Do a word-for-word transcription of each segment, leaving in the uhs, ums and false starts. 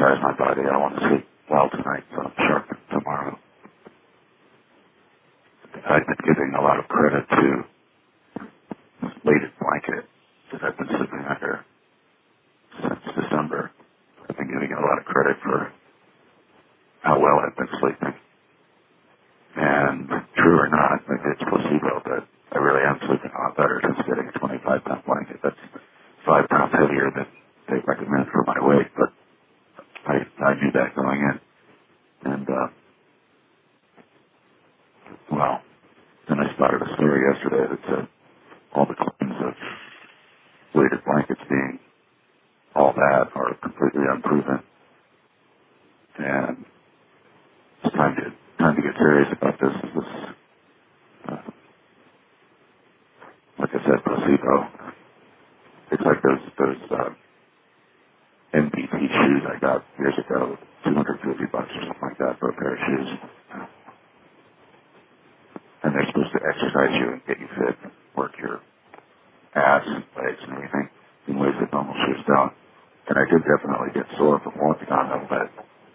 exercise my body. I don't want to sleep well tonight, so I'm sharp tomorrow. I've been giving a lot of credit to this weighted blanket that I've been sleeping under since December. I've been giving it a lot of credit for how well I've been sleeping. And true or not, maybe it's placebo, but I really am sleeping a lot better since getting a twenty-five pound blanket. That's five pounds heavier than they recommend for my weight, but I, I knew that going in. And, uh, well, then I spotted a story yesterday that said all the claims of weighted blankets being all bad are completely unproven. And it's time to time to get serious about this. This, uh, like I said, placebo. It's like those those uh, M B T shoes I got years ago, two hundred fifty bucks or something like that for a pair of shoes. And they're supposed to exercise you and get you fit, work your ass and legs and everything in ways that normal shoes don't. And I did definitely get sore from walking on them, but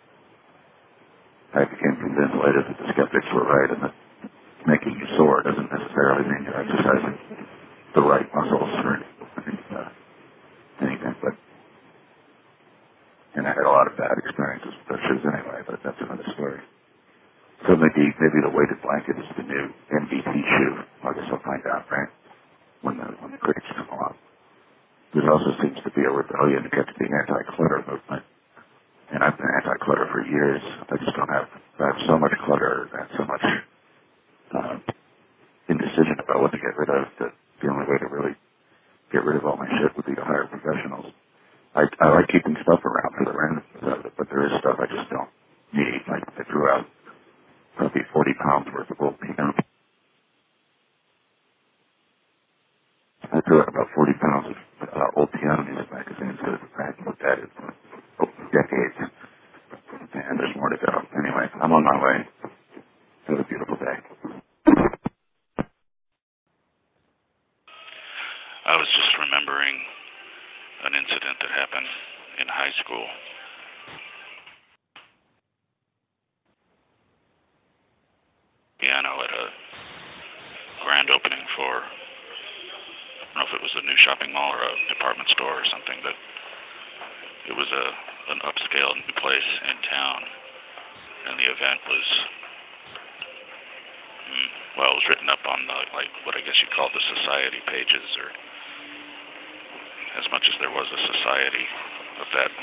I became convinced later that the skeptics were right and that making you sore doesn't necessarily mean you're exercising the right muscles or uh, anything. But and I had a lot of bad experiences with those shoes anyway, but that's another story. So maybe maybe the weighted blanket is the new M B T shoe. I guess I'll find out, right? When the when the critics come along. There also seems to be a rebellion against the anti-clutter movement. And I've been anti-clutter for years. I just don't have, I have so much clutter and so much uh, indecision about what to get rid of that the only way to really get rid of all my shit would be to hire professionals. I, I like keeping stuff around for the randomness of it, but there is stuff I just don't need. Like I threw out probably forty pounds worth of old piano. I threw out about forty pounds of uh, old piano music magazines because I hadn't looked at it for decades. And there's more to go. Anyway, I'm on my way. Have a beautiful day. I was just remembering an incident that happened in high school. Piano at a grand opening for, I don't know if it was a new shopping mall or a department store or something, but it was a an upscale new place in town, and the event was, well, it was written up on the, like, what I guess you'd call the society pages, or as much as there was a society of that